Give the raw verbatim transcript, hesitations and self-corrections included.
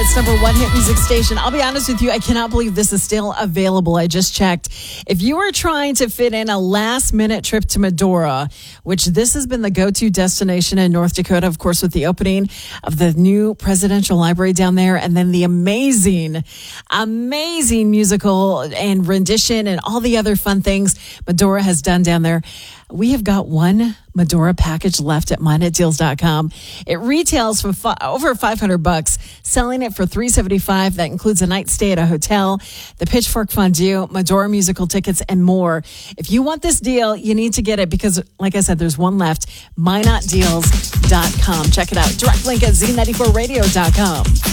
Minneapolis' number one hit music station. I'll be honest with you, I cannot believe this is still available. I just checked. If you are trying to fit in a last-minute trip to Medora, which this has been the go-to destination in North Dakota, of course, with the opening of the new presidential library down there, and then the amazing, amazing musical and rendition and all the other fun things Medora has done down there. We have got one Medora package left at mine at deals dot com. It retails for fi- over five hundred bucks, selling it for three seventy-five. That includes a night stay at a hotel, the Pitchfork Fondue, Medora musical tickets, and more. If you want this deal, you need to get it because, like I said, there's one left. mine at deals dot com. Check it out. Direct link at z ninety-four radio dot com.